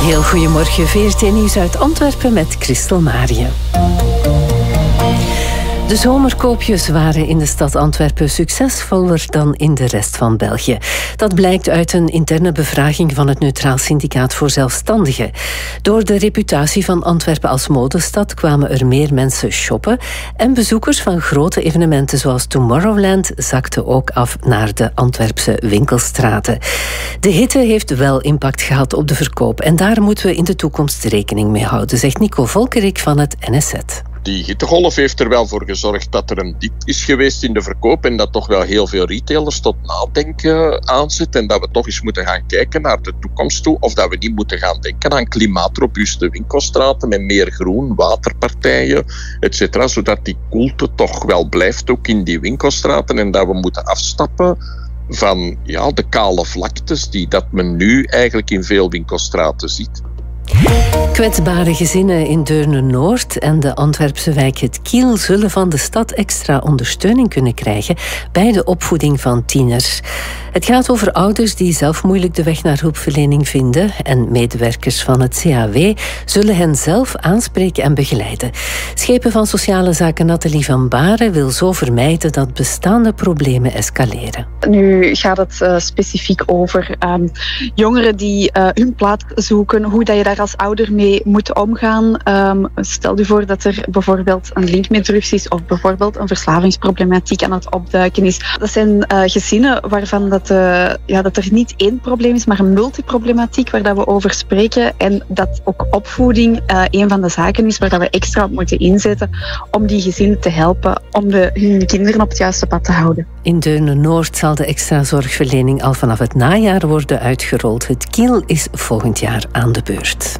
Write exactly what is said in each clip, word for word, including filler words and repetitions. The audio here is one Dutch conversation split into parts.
heel goedemorgen. V R T Nieuws uit Antwerpen met Christel Marië. De zomerkoopjes waren in de stad Antwerpen succesvoller dan in de rest van België. Dat blijkt uit een interne bevraging van het Neutraal Syndicaat voor Zelfstandigen. Door de reputatie van Antwerpen als modestad kwamen er meer mensen shoppen en bezoekers van grote evenementen zoals Tomorrowland zakten ook af naar de Antwerpse winkelstraten. De hitte heeft wel impact gehad op de verkoop en daar moeten we in de toekomst rekening mee houden, zegt Nico Volkerik van het N S Z. Die hittegolf heeft er wel voor gezorgd dat er een diep is geweest in de verkoop en dat toch wel heel veel retailers tot nadenken aanzet en dat we toch eens moeten gaan kijken naar de toekomst toe of dat we niet moeten gaan denken aan klimaatrobuuste winkelstraten met meer groen, waterpartijen, et cetera, zodat die koelte toch wel blijft ook in die winkelstraten en dat we moeten afstappen van ja, de kale vlaktes die dat men nu eigenlijk in veel winkelstraten ziet. Kwetsbare gezinnen in Deurne-Noord en de Antwerpse wijk Het Kiel zullen van de stad extra ondersteuning kunnen krijgen bij de opvoeding van tieners. Het gaat over ouders die zelf moeilijk de weg naar hulpverlening vinden en medewerkers van het C A W zullen hen zelf aanspreken en begeleiden. Schepen van Sociale Zaken Nathalie van Baren wil zo vermijden dat bestaande problemen escaleren. Nu gaat het uh, specifiek over um, jongeren die uh, hun plaats zoeken, hoe dat je daar als ouder mee moet omgaan. Um, stel je voor dat er bijvoorbeeld een link met drugs is of bijvoorbeeld een verslavingsproblematiek aan het opduiken is. Dat zijn uh, gezinnen waarvan dat, uh, ja, dat er niet één probleem is, maar een multiproblematiek waar dat we over spreken en dat ook opvoeding uh, een van de zaken is waar dat we extra op moeten inzetten om die gezinnen te helpen om de, hun kinderen op het juiste pad te houden. In Deurne-Noord zal de extra zorgverlening al vanaf het najaar worden uitgerold. Het Kiel is volgend jaar aan de beurt.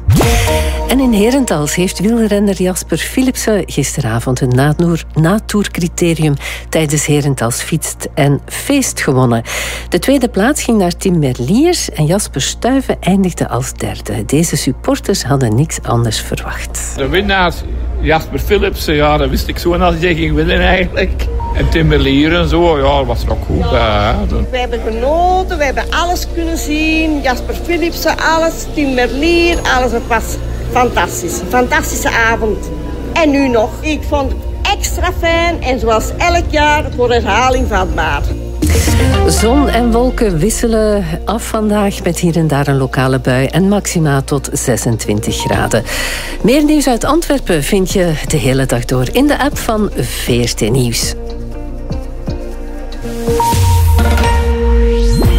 En in Herentals heeft wielrenner Jasper Philipsen gisteravond een natoercriterium tijdens Herentals Fietst en Feest gewonnen. De tweede plaats ging naar Tim Merliers en Jasper Stuyven eindigde als derde. Deze supporters hadden niks anders verwacht. De winnaar Jasper Philipsen, ja, dat wist ik zo als jij ging winnen eigenlijk. En Tim Merliers en zo, ja, dat was nog goed. Uh, we hebben genoten, we hebben alles kunnen zien. Jasper Philipsen, alles. Tim Merliers, alles. Het was fantastisch. Fantastische avond. En nu nog. Ik vond het extra fijn en zoals elk jaar voor herhaling vatbaar. Zon en wolken wisselen af vandaag met hier en daar een lokale bui en maxima tot zesentwintig graden. Meer nieuws uit Antwerpen vind je de hele dag door in de app van V R T Nieuws.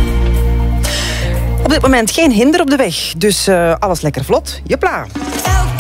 Op dit moment geen hinder op de weg, dus uh, alles lekker vlot. Jepla!